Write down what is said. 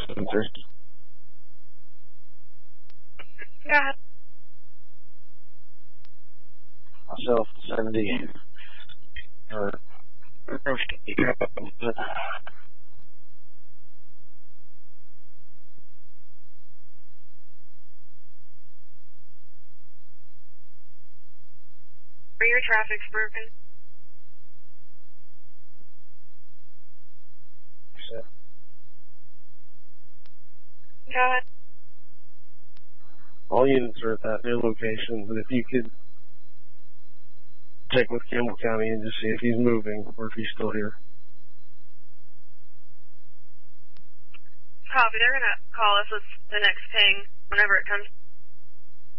sensors. Go ahead. Myself, 70. Or, Your traffic's broken. Go ahead. all units are at that new location, but if you could check with Campbell County and just see if he's moving or if he's still here. Copy. They're going to call us with the next ping whenever it comes.